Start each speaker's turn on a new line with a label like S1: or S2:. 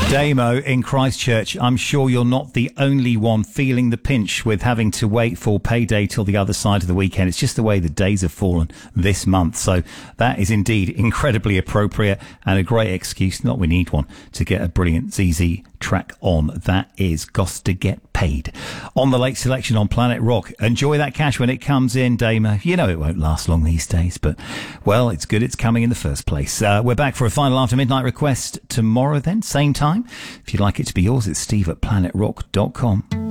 S1: Damo in Christchurch, I'm sure you're not the only one feeling the pinch with having to wait for payday till the other side of the weekend. It's just the way the days have fallen this month. So that is indeed incredibly appropriate and a great excuse, not we need one, to get a brilliant ZZ track on. That is Gots to Get Paid. On the late selection on Planet Rock. Enjoy that cash when it comes in, Damo. You know it won't last long these days, but, well, it's good it's coming in the first place. We're back for a final After Midnight request tomorrow then, same time. If you'd like it to be yours, it's steve@planetrock.com.